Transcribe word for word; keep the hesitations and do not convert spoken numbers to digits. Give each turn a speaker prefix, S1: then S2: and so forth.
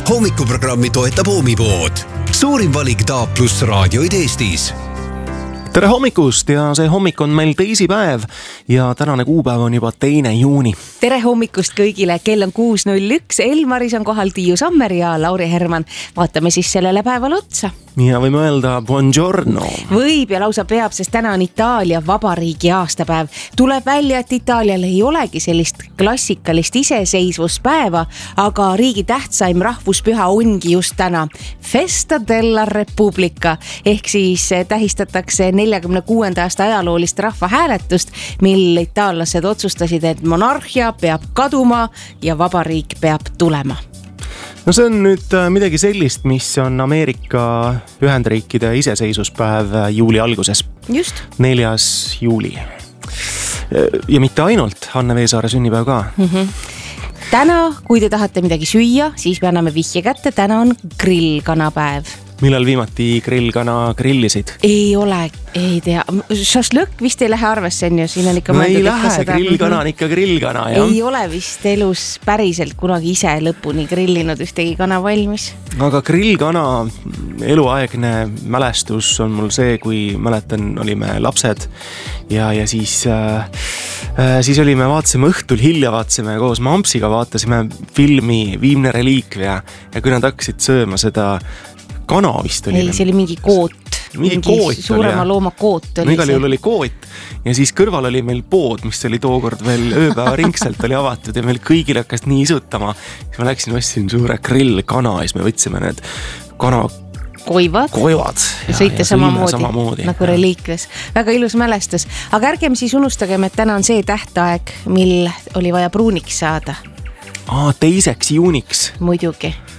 S1: Hommikuprogrammi toetab Oomipood. Suurim valik Taap pluss raadioid Eestis.
S2: Tere hommikust ja see hommik on meil teisipäev ja tänane kuupäev on juba teine juuni.
S3: Tere hommikust kõigile, kell on kuus null üks, Elmaris on kohal Tiiu Sammer ja Lauri Herman. Vaatame siis sellele päevale otsa.
S2: Ja võime öelda buongiorno.
S3: Võib ja lausa peab, sest täna on Itaalia vabariigi aastapäev. Tuleb välja, et Itaalial ei olegi sellist klassikalist iseseisvuspäeva, aga riigi tähtsaim rahvuspüha ongi just täna. Festa della Repubblica ehk siis tähistatakse neljakümne kuuenda aasta ajaloolist rahvahääletust, mil itaallased otsustasid, et monarhia peab kaduma ja vabariik peab tulema.
S2: No see on nüüd midagi sellist, mis on Ameerika Ühendriikide iseseisvuspäev juuli alguses.
S3: Just.
S2: neljas juuli. Ja mitte ainult, Anne Veesaare sünnipäev ka.
S3: Mm-hmm. Täna, kui te tahate midagi süüa, siis me anname vihje kätte, täna on grillkanapäev.
S2: Millal viimati grillkana grillisid?
S3: Ei ole, ei tea. Šašlõkk vist ei lähe arvesse, on ju? Siin on ikka
S2: no ei lähe, seda... grillkana on ikka grillkana.
S3: Jah. Ei ole vist elus päriselt kunagi ise lõpuni grillinud ühtegi kana valmis.
S2: Aga grillkana eluaegne mälestus on mul see, kui mäletan, olime lapsed ja, ja siis, äh, siis olime, vaatasime õhtul hilja, vaatasime koos Mampsiga, vaatasime filmi Viimne reliikvia ja kui nad hakkasid sööma seda kana vist oli.
S3: Ei, see oli mingi koot.
S2: Mingi, mingi koot
S3: suurema
S2: oli,
S3: looma koot oli
S2: no, igal juhul oli koot ja siis kõrval oli meil pood, mis oli tookord veel ööpäeva ringselt oli avatud ja meil kõigil hakkas nii isutama. Siis ma läksin ostsin suure grillkana ja siis me võtsime need kana
S3: koivad,
S2: koivad
S3: ja sõite ja samamoodi,
S2: samamoodi
S3: nagu reliikvias. Väga ilus mälestus. Aga ärgem siis unustagem, et täna on see tähtaeg, mil oli vaja pruuniks saada.
S2: Aa, teiseks juuniks.
S3: Muidugi.